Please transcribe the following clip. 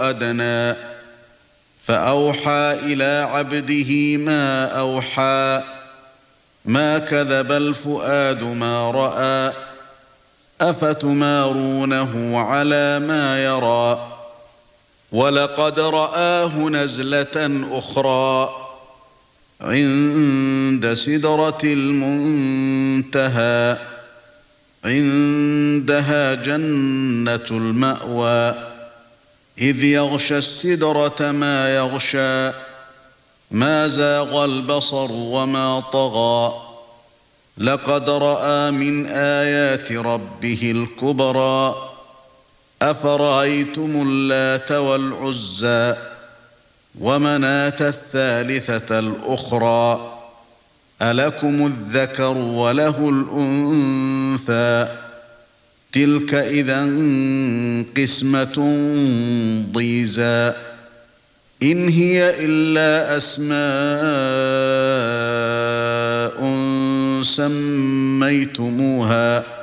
أدنى فأوحى إلى عبده ما أوحى ما كذب الفؤاد ما رأى أفتمارونه على ما يرى ولقد رآه نزلة أخرى عند سدرة المنتهى عندها جنة المأوى إذ يغشى السدرة ما يغشى ما زاغ البصر وما طغى لقد رأى من آيات ربه الكبرى أفرأيتم اللات والعزى ومناة الثالثة الأخرى ألكم الذكر وله الأنثى تلك إذا قسمة ضيزى إن هي إلا أسماء سميتموها